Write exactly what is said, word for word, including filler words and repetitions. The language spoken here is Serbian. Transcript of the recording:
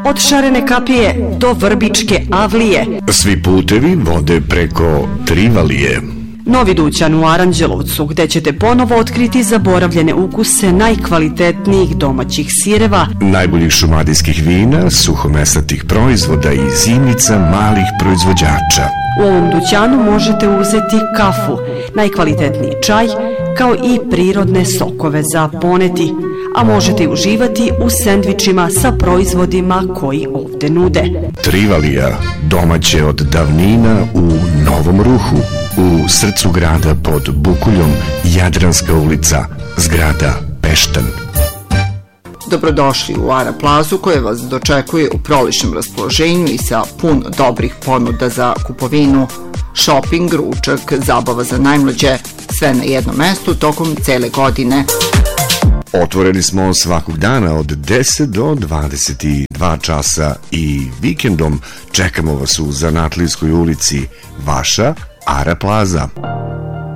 Od Šarene kapije do Vrbičke avlije. Svi putevi vode preko Trivalije. Novi dućan u Aranđelovcu, gde ćete ponovo otkriti zaboravljene ukuse najkvalitetnijih domaćih sireva, najboljih šumadijskih vina, suhomesnatih proizvoda i zimnica malih proizvođača. U ovom dućanu možete uzeti kafu, najkvalitetniji čaj, kao i prirodne sokove za poneti, a možete i uživati u sendvičima sa proizvodima koji ovde nude. Trivalija, domaće od davnina u Novom Ruhu, u srcu grada pod Bukuljom, Jadranska ulica, zgrada Peštan. Dobrodošli u Ara Plazu koja vas dočekuje u proličnom raspoloženju i sa puno dobrih ponuda za kupovinu, šoping, ručak, zabava za najmlađe, sve na jednom mestu tokom cele godine. Otvoreni smo svakog dana od deset do dvadeset dva časa i vikendom čekamo vas u Zanatlijskoj ulici, vaša Ara Plaza.